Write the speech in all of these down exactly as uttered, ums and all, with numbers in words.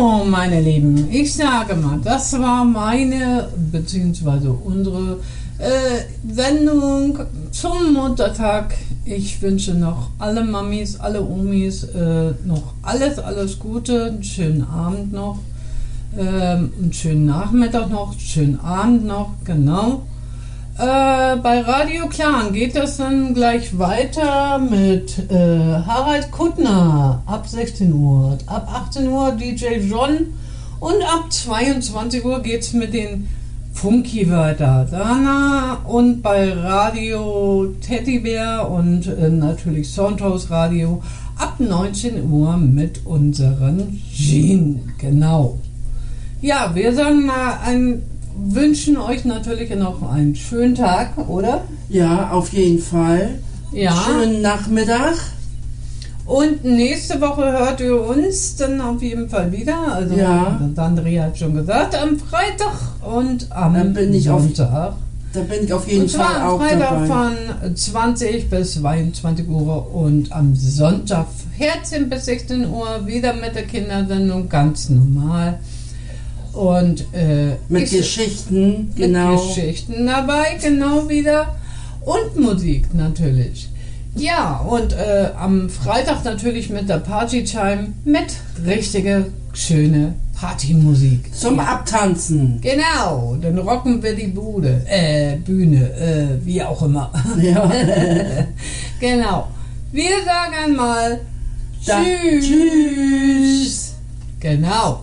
So, meine Lieben, ich sage mal, das war meine bzw. unsere äh, Sendung zum Muttertag. Ich wünsche noch alle Mamis, alle Omis äh, noch alles, alles Gute, einen schönen Abend noch, äh, einen schönen Nachmittag noch, einen schönen Abend noch, genau. Äh, bei Radio Clan geht das dann gleich weiter mit äh, Harald Kuttner ab sechzehn Uhr, ab achtzehn Uhr D J John und ab zweiundzwanzig Uhr geht's mit den Funky weiter. Dana und bei Radio Teddybär und äh, natürlich Soundhouse Radio ab neunzehn Uhr mit unseren Jean. Genau. Ja, wir sagen mal ein wünschen euch natürlich noch einen schönen Tag, oder? Ja, auf jeden Fall. Ja. Schönen Nachmittag. Und nächste Woche hört ihr uns dann auf jeden Fall wieder. Also, ja. Sandri hat schon gesagt, am Freitag und am dann bin ich Sonntag. Auf, da bin ich auf jeden und zwar Fall am auch Freitag dabei. von zwanzig bis zweiundzwanzig Uhr und am Sonntag vierzehn bis sechzehn Uhr wieder mit der Kindersendung, ganz normal. Und äh, mit Geschichten, mit genau. Geschichten dabei, genau wieder. Und Musik natürlich. Ja, und äh, am Freitag natürlich mit der Party-Time mit richtige, schöne Partymusik. Zum ja. Abtanzen. Genau, dann rocken wir die Bude, äh, Bühne, äh, wie auch immer. Ja. Genau. Wir sagen mal Da, Tschüss. Tschüss. Genau.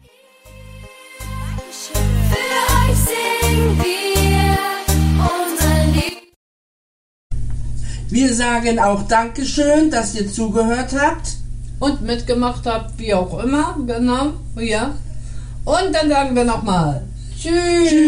Wir sagen auch Dankeschön, dass ihr zugehört habt. Und mitgemacht habt, wie auch immer. Genau. Ja. Und dann sagen wir nochmal Tschüss. Tschüss.